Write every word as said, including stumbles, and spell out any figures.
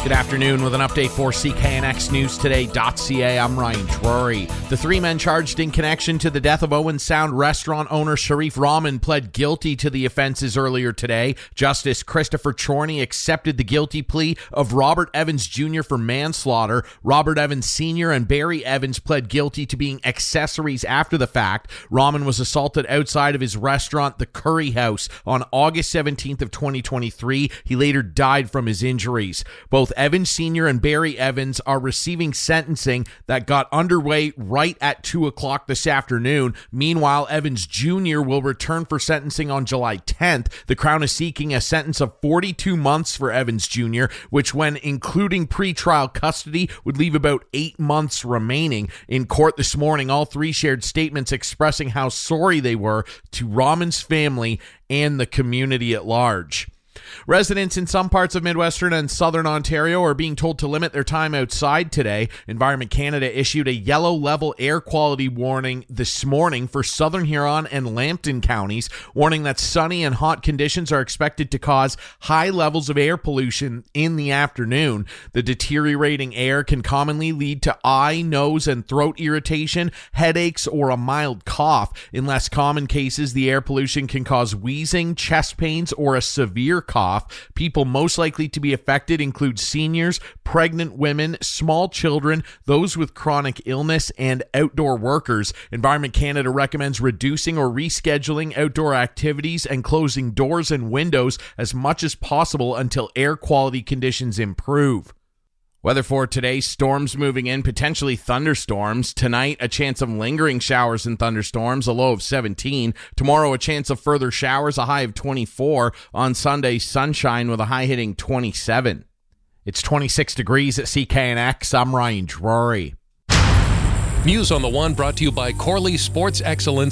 Good afternoon with an update for C K N X News Today.ca. I'm Ryan Drury. The three men charged in connection to the death of Owen Sound restaurant owner Sharif Rahman pled guilty to the offenses earlier today. Justice Christopher Chorney accepted the guilty plea of Robert Evans Junior for manslaughter. Robert Evans Senior and Barry Evans pled guilty to being accessories after the fact. Rahman was assaulted outside of his restaurant, the Curry House, on August seventeenth of twenty twenty-three. He later died from his injuries. Both Evans Senior and Barry Evans are receiving sentencing that got underway right at two o'clock this afternoon. Meanwhile, Evans Junior will return for sentencing on July tenth. The Crown is seeking a sentence of forty-two months for Evans Junior, which, when including pretrial custody, would leave about eight months remaining. In court this morning, all three shared statements expressing how sorry they were to Rahman's family and the community at large. Residents in some parts of Midwestern and Southern Ontario are being told to limit their time outside today. Environment Canada issued a yellow level air quality warning this morning for Southern Huron and Lambton counties, warning that sunny and hot conditions are expected to cause high levels of air pollution in the afternoon. The deteriorating air can commonly lead to eye, nose, and throat irritation, headaches, or a mild cough. In less common cases, the air pollution can cause wheezing, chest pains, or a severe cough. People most likely to be affected include seniors, pregnant women, small children, those with chronic illness, and outdoor workers. Environment Canada recommends reducing or rescheduling outdoor activities and closing doors and windows as much as possible until air quality conditions improve. Weather for today, storms moving in, potentially thunderstorms. Tonight, a chance of lingering showers and thunderstorms, a low of seventeen. Tomorrow, a chance of further showers, a high of twenty-four. On Sunday, sunshine with a high hitting twenty-seven. It's twenty-six degrees at C K N X. I'm Ryan Drury. News on the One brought to you by Corley Sports Excellence